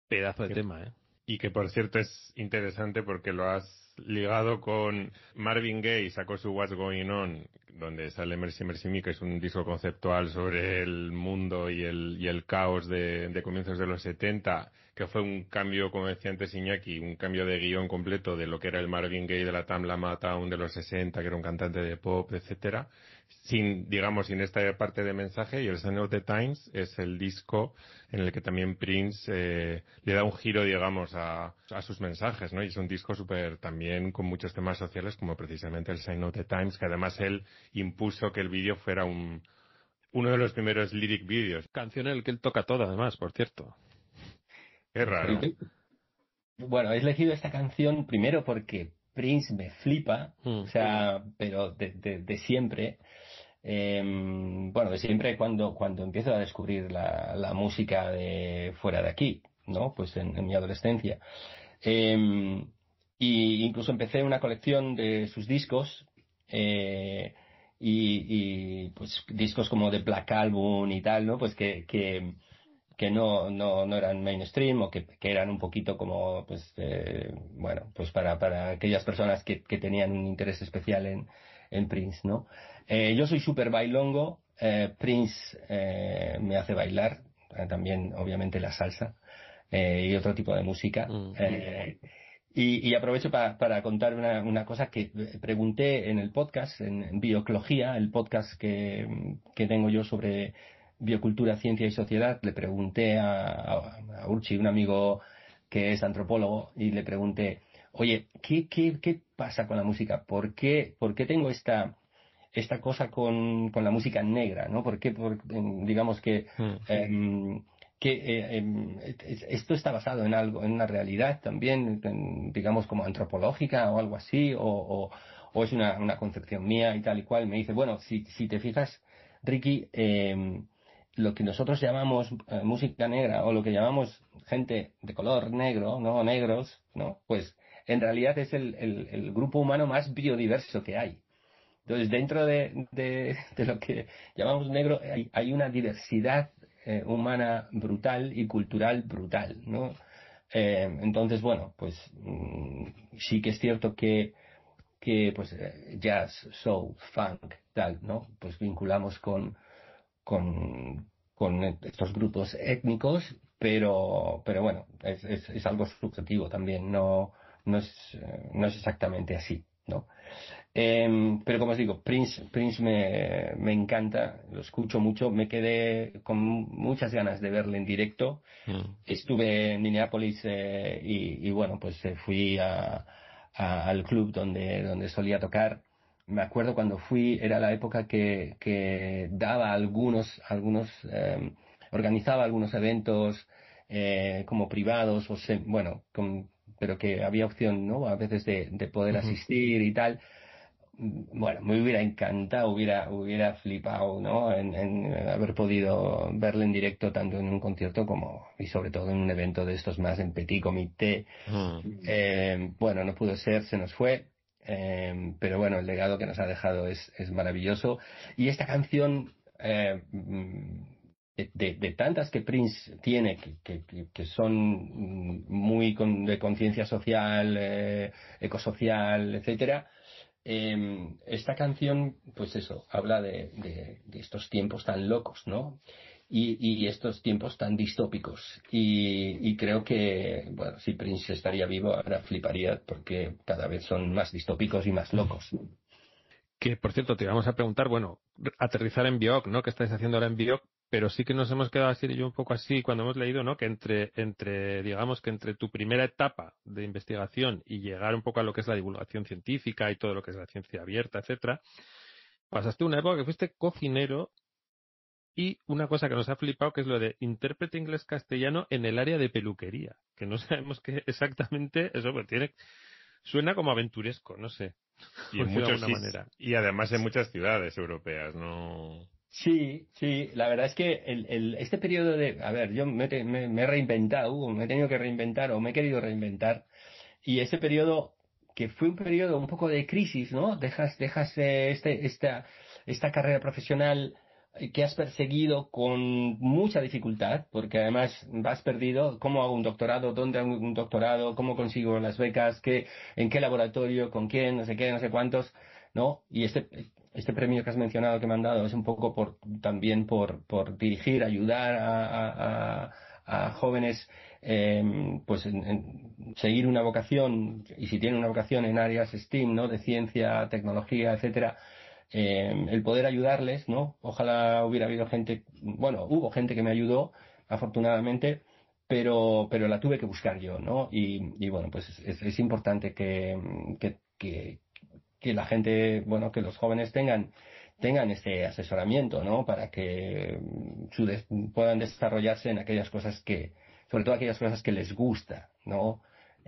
Pedazo de tema, ¿eh? Y que por cierto es interesante porque lo has ligado con Marvin Gaye, sacó su What's Going On, donde sale Mercy Mercy Me, que es un disco conceptual sobre el mundo y el caos de comienzos de los 70, que fue un cambio, como decía antes Iñaki, un cambio de guión completo de lo que era el Marvin Gaye de la Tamla Motown de los 60, que era un cantante de pop, etcétera, sin, digamos, sin esta parte de mensaje. Y el Sign of the Times es el disco en el que también Prince le da un giro, digamos, a sus mensajes, ¿no? Y es un disco súper también con muchos temas sociales, como precisamente el Sign of the Times, que además él impuso que el vídeo fuera uno de los primeros lyric videos. Canción en la que él toca todo, además, por cierto. Qué raro. Bueno, he elegido esta canción primero porque Prince me flipa, o sea, pero de siempre. Bueno, de siempre cuando empiezo a descubrir la música de fuera de aquí, ¿no? Pues en mi adolescencia. Y incluso empecé una colección de sus discos, pues discos como de Black Album y tal, ¿no? Pues que no eran mainstream o que eran un poquito como, pues, bueno, pues para aquellas personas que tenían un interés especial en Prince, ¿no? Yo soy súper bailongo, Prince me hace bailar, también obviamente la salsa y otro tipo de música. Y aprovecho para contar una cosa que pregunté en el podcast, en Bioclogía, el podcast que tengo yo sobre biocultura, ciencia y sociedad. Le pregunté a Urchi, un amigo que es antropólogo, y le pregunté, oye, ¿qué pasa con la música? ¿Por qué tengo esta cosa con la música negra, ¿no? ¿Por qué, digamos esto está basado en algo, en una realidad también, digamos como antropológica o algo así, o es una concepción mía y tal y cual? Me dice, bueno, si te fijas, Ricky, lo que nosotros llamamos música negra, o lo que llamamos gente de color negro, no negros, ¿no? Pues en realidad es el grupo humano más biodiverso que hay. Entonces, dentro de lo que llamamos negro, hay una diversidad humana brutal y cultural brutal, ¿no? Entonces, bueno, pues sí que es cierto que pues jazz, soul, funk, tal, ¿no? Pues vinculamos con estos grupos étnicos, pero bueno, es algo subjetivo también, no es exactamente así, ¿no? Pero como os digo, Prince me encanta, lo escucho mucho, me quedé con muchas ganas de verle en directo. Estuve en Minneapolis y bueno, pues fui al club donde solía tocar. Me acuerdo cuando fui, era la época que daba organizaba algunos eventos como privados, bueno, pero que había opción, ¿no? A veces de poder asistir y tal. Bueno, me hubiera encantado, hubiera flipado, ¿no? En haber podido verle en directo tanto en un concierto como, y sobre todo en un evento de estos más en petit comité. Bueno, no pudo ser, se nos fue, pero bueno, el legado que nos ha dejado es maravilloso. Y esta canción, de tantas que Prince tiene, que son muy de conciencia social, ecosocial, etcétera. Esta canción, pues eso, habla de estos tiempos tan locos, ¿no? Y estos tiempos tan distópicos. Y creo que, bueno, si Prince estaría vivo, ahora fliparía porque cada vez son más distópicos y más locos. Que, por cierto, te íbamos a preguntar, bueno, aterrizar en Bioc, ¿no? ¿Qué estáis haciendo ahora en Bioc? Pero sí que nos hemos quedado así y yo un poco así cuando hemos leído, ¿no? Que digamos que entre tu primera etapa de investigación y llegar un poco a lo que es la divulgación científica y todo lo que es la ciencia abierta, etcétera, pasaste una época que fuiste cocinero y una cosa que nos ha flipado que es lo de intérprete inglés-castellano en el área de peluquería, que no sabemos qué exactamente eso, pues suena como aventuresco, no sé. Y en Por decirlo de muchos alguna manera. y además en muchas ciudades europeas, ¿no? Sí, la verdad es que este periodo a ver, yo me he reinventado, me he tenido que reinventar o me he querido reinventar, y ese periodo, que fue un periodo un poco de crisis, ¿no? Dejas esta carrera profesional que has perseguido con mucha dificultad, porque además vas perdido. ¿Cómo hago un doctorado? ¿Dónde hago un doctorado? ¿Cómo consigo las becas? ¿En qué laboratorio? ¿Con quién? No sé qué, no sé cuántos, ¿no? Y este premio que has mencionado que me han dado es un poco también por dirigir, ayudar a jóvenes, pues en seguir una vocación, y si tienen una vocación en áreas STEAM, ¿no? De ciencia, tecnología, etcétera, el poder ayudarles, ¿no? Ojalá hubiera habido gente, bueno, hubo gente que me ayudó, afortunadamente, pero la tuve que buscar yo, ¿no? Y bueno, pues es importante que la gente, bueno, que los jóvenes tengan este asesoramiento, ¿no? Para que puedan desarrollarse en aquellas cosas sobre todo aquellas cosas que les gusta, ¿no?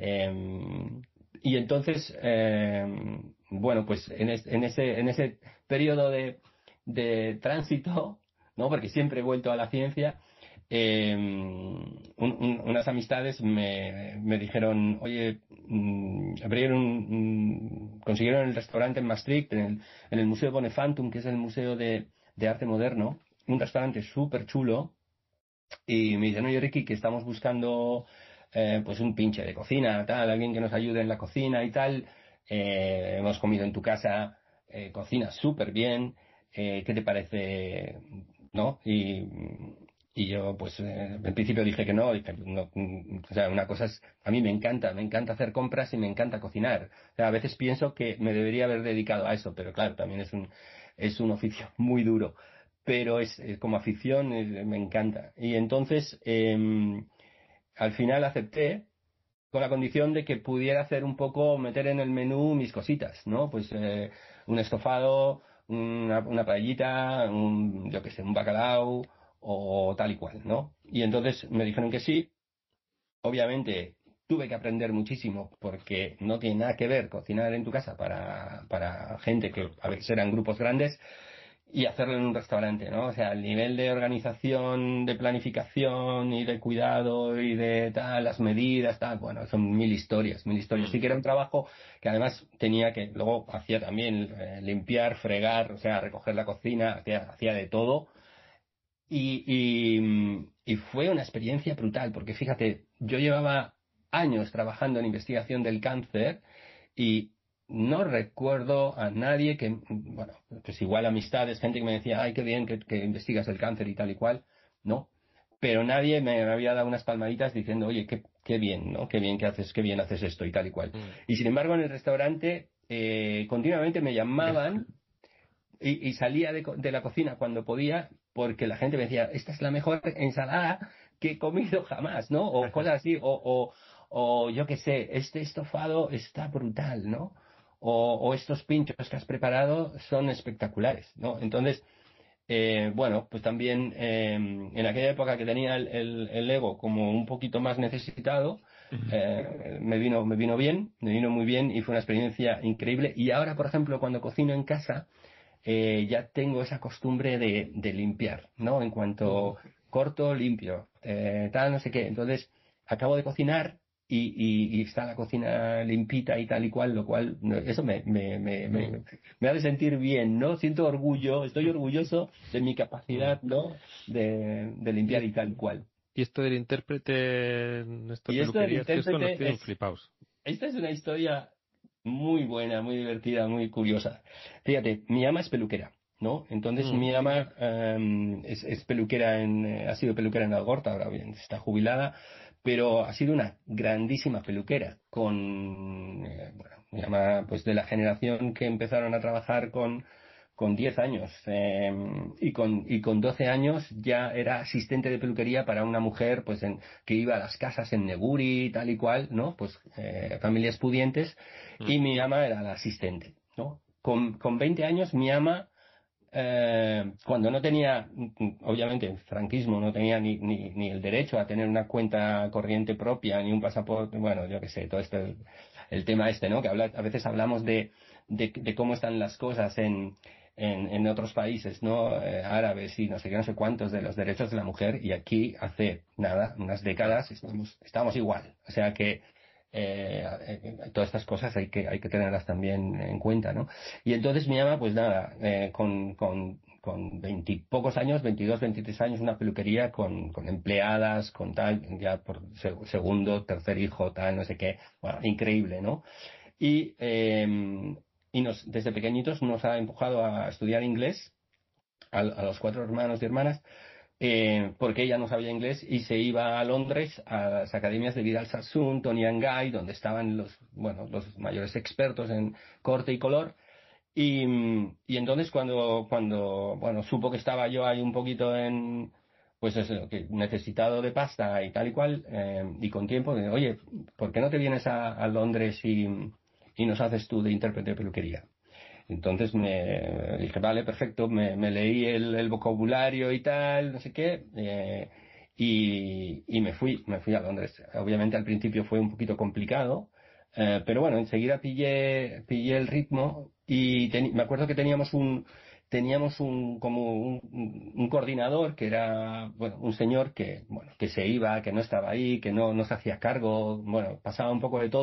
Y entonces, bueno, pues en ese periodo de tránsito, ¿no? Porque siempre he vuelto a la ciencia. Unas amistades me dijeron, oye, consiguieron el restaurante en Maastricht, en el Museo Bonefantum, que es el museo de arte moderno, un restaurante súper chulo, y me dicen, oye, Ricky, que estamos buscando pues un pinche de cocina, tal, alguien que nos ayude en la cocina y tal. Hemos comido en tu casa, cocinas súper bien, ¿qué te parece? ¿No? Y yo, pues, en principio dije que no, dije, no, o sea, una cosa es, a mí me encanta hacer compras y me encanta cocinar. O sea, a veces pienso que me debería haber dedicado a eso, pero claro, también es un oficio muy duro, pero como afición me encanta. Y entonces, al final acepté con la condición de que pudiera hacer un poco, meter en el menú mis cositas, ¿no? Pues un estofado, una paellita, yo qué sé, un bacalao o tal y cual, ¿no? Y entonces me dijeron que sí. Obviamente tuve que aprender muchísimo porque no tiene nada que ver cocinar en tu casa para gente que a veces eran grupos grandes y hacerlo en un restaurante, ¿no? O sea, el nivel de organización, de planificación y de cuidado y de tal, las medidas, tal, bueno, son mil historias, mil historias. Sí que era un trabajo que además tenía que, luego hacía también limpiar, fregar, o sea, recoger la cocina, hacía de todo. Y fue una experiencia brutal, porque fíjate, yo llevaba años trabajando en investigación del cáncer y no recuerdo a nadie bueno, pues igual amistades, gente que me decía, ay, qué bien que investigas el cáncer y tal y cual, ¿no? Pero nadie me había dado unas palmaditas diciendo, oye, qué bien, ¿no? Qué bien haces esto y tal y cual. Mm. Y sin embargo, en el restaurante, continuamente me llamaban y salía de la cocina cuando podía porque la gente me decía, esta es la mejor ensalada que he comido jamás, ¿no? O cosas así, o yo qué sé, este estofado está brutal, ¿no? O estos pinchos que has preparado son espectaculares, ¿no? Entonces, bueno, pues también en aquella época que tenía el ego como un poquito más necesitado, me vino muy bien y fue una experiencia increíble. Y ahora, por ejemplo, cuando cocino en casa, ya tengo esa costumbre de limpiar, ¿no? En cuanto corto, limpio, tal, no sé qué. Entonces, acabo de cocinar y está la cocina limpita y tal y cual, lo cual, eso me hace sentir bien, ¿no? Siento orgullo, estoy orgulloso de mi capacidad, ¿no? De limpiar Y, y tal y cual. y esto del intérprete en esta Y esto del peluquería, es que esto nos intérprete tienen flipados. esta es una historia muy buena, muy divertida, muy curiosa. Fíjate, mi ama es peluquera, ¿no? Entonces Mm. mi ama es peluquera ha sido peluquera en Algorta, ahora bien, está jubilada, pero ha sido una grandísima peluquera bueno, mi ama, pues de la generación que empezaron a trabajar con 10 años y con 12 años ya era asistente de peluquería para una mujer pues que iba a las casas en Neguri tal y cual, ¿no? Pues familias pudientes, Mm. y mi ama era la asistente, ¿no? Con 20 años mi ama, cuando no tenía, obviamente en franquismo no tenía ni el derecho a tener una cuenta corriente propia, ni un pasaporte, bueno, yo qué sé, todo esto, el tema este, ¿no? Que a veces hablamos de cómo están las cosas en otros países, ¿no? Árabes y no sé qué, no sé cuántos, de los derechos de la mujer, y aquí hace nada, unas décadas, estamos igual. O sea que todas estas cosas hay que tenerlas también en cuenta, ¿no? Y entonces mi ama, pues nada, con 20 y pocos años, 22, 23 años, una peluquería con empleadas, con tal, ya por segundo, tercer hijo, tal, no sé qué. Bueno, increíble, ¿no? Y, desde pequeñitos nos ha empujado a estudiar inglés a los 4 hermanos y hermanas, porque ella no sabía inglés y se iba a Londres a las academias de Vidal Sassoon, Toni and Guy, donde estaban los mayores expertos en corte y color. Y entonces cuando supo que estaba yo ahí un poquito pues eso, que necesitado de pasta y tal y cual, y con tiempo, oye, ¿por qué no te vienes a Londres y nos haces tú de intérprete de peluquería? Entonces me dije, vale, perfecto, me leí el vocabulario y tal, no sé qué, y me fui a Londres. Obviamente al principio fue un poquito complicado, pero bueno, enseguida pillé el ritmo y me acuerdo que teníamos un coordinador que era, bueno, un señor que se iba, que no estaba ahí, que no se hacía cargo, bueno, pasaba un poco de todo.